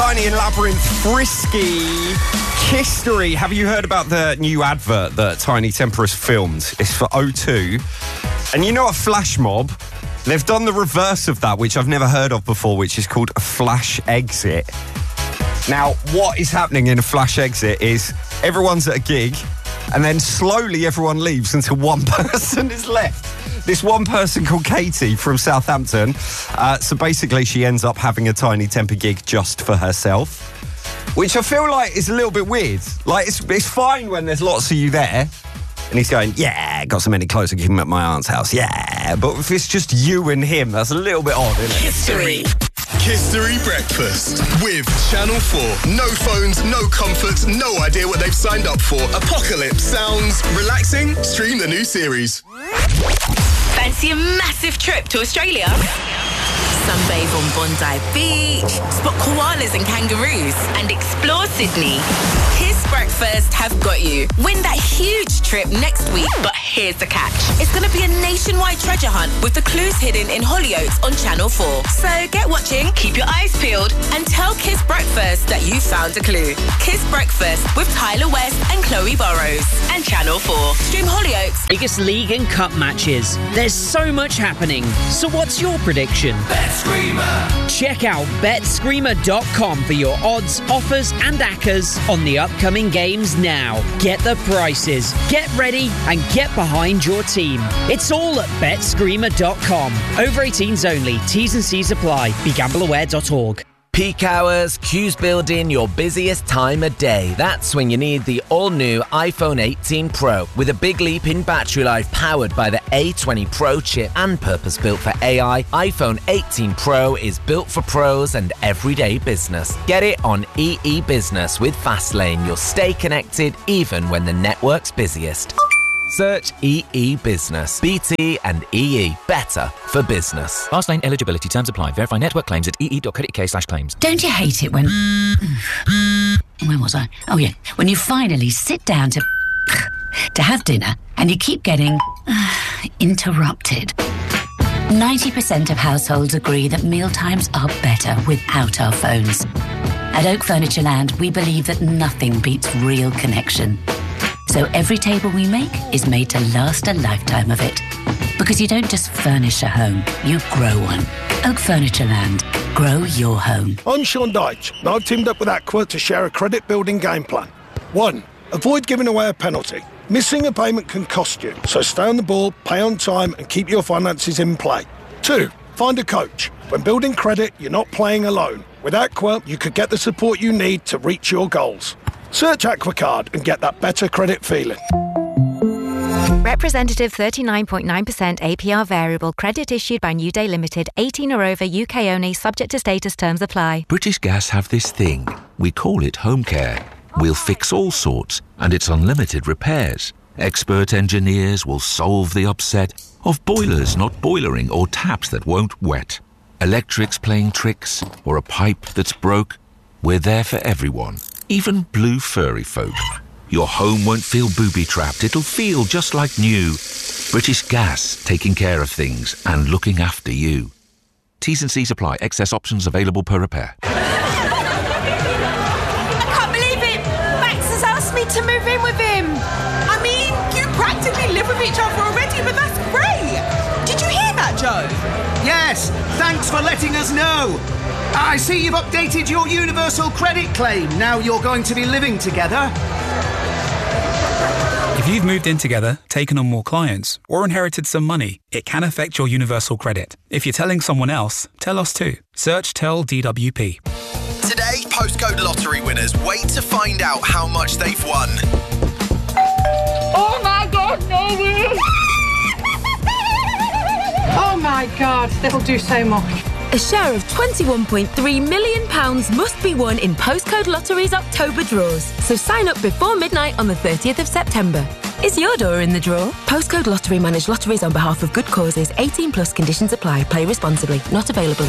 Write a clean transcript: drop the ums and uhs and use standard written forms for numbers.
Tiny and Labyrinth, Frisky, History. Have you heard about the new advert that Tiny Temperance filmed? It's for O2. And you know a flash mob? They've done the reverse of that, which I've never heard of before, which is called a flash exit. Now, what is happening in a flash exit is everyone's at a gig, and then slowly everyone leaves until one person is left. This one person called Katie from Southampton. So basically she ends up having a Tiny Temper gig just for herself, which I feel like is a little bit weird. Like, it's fine when there's lots of you there. And he's going, yeah, got so many clothes to give him at my aunt's house, yeah. But if it's just you and him, that's a little bit odd, isn't it? History Breakfast with Channel 4. No phones, no comforts, no idea what they've signed up for. Apocalypse sounds relaxing? Stream the new series. Fancy a massive trip to Australia? Sunbathe on Bondi Beach, spot koalas and kangaroos, and explore Sydney. Kiss Breakfast have got you. Win that huge trip next week, but here's the catch. It's going to be a nationwide treasure hunt with the clues hidden in Hollyoaks on Channel 4. So get watching, keep your eyes peeled, and tell Kiss Breakfast that you found a clue. Kiss Breakfast with Tyler West and Chloe Burrows. And Channel 4. Stream Hollyoaks. Biggest league and cup matches. There's so much happening. So what's your prediction? Check out betscreamer.com for your odds, offers and accas on the upcoming games now. Get the prices, get ready and get behind your team. It's all at betscreamer.com. Over 18s only. T's and C's apply. BeGambleAware.org. Peak hours, queues build in your busiest time of day. That's when you need the all-new iPhone 18 Pro with a big leap in battery life powered by the A20 Pro chip and purpose-built for AI. iPhone 18 Pro is built for pros and everyday business. Get it on EE Business with Fastlane. You'll stay connected even when the network's busiest. Search EE Business. BT and EE. Better for business. Fastlane eligibility terms apply. Verify network claims at ee.co.uk/claims. Don't you hate it when... Where was I? Oh, yeah. When you finally sit down to have dinner and you keep getting interrupted. 90% of households agree that mealtimes are better without our phones. At Oak Furniture Land, we believe that nothing beats real connection. So every table we make is made to last a lifetime of it. Because you don't just furnish a home, you grow one. Oak Furniture Land. Grow your home. I'm Sean Dyche, and I've teamed up with Aqua to share a credit-building game plan. 1. Avoid giving away a penalty. Missing a payment can cost you, so stay on the ball, pay on time, and keep your finances in play. 2. Find a coach. When building credit, you're not playing alone. With Aqua, you could get the support you need to reach your goals. Search AquaCard and get that better credit feeling. Representative 39.9% APR variable credit issued by New Day Limited, 18 or over, UK only, subject to status, terms apply. British Gas have this thing. We call it home care. We'll fix all sorts, and it's unlimited repairs. Expert engineers will solve the upset of boilers not boilering or taps that won't wet. Electrics playing tricks or a pipe that's broke. We're there for everyone. Even blue furry folk. Your home won't feel booby-trapped. It'll feel just like new. British Gas, taking care of things and looking after you. T's and C's apply. Excess options available per repair. I can't believe it! Max has asked me to move in with him. I mean, you practically live with each other already, but that's great. Did you hear that, Joe? Yes, thanks for letting us know. I see you've updated your universal credit claim. Now you're going to be living together. If you've moved in together, taken on more clients, or inherited some money, it can affect your universal credit. If you're telling someone else, tell us too. Search Tell DWP. Today, postcode lottery winners wait to find out how much they've won. Oh my God, no! Oh my God, that'll do so much. A share of £21.3 million must be won in Postcode Lottery's October draws. So sign up before midnight on the 30th of September. Is your door in the draw? Postcode Lottery manage lotteries on behalf of good causes. 18 plus conditions apply. Play responsibly. Not available in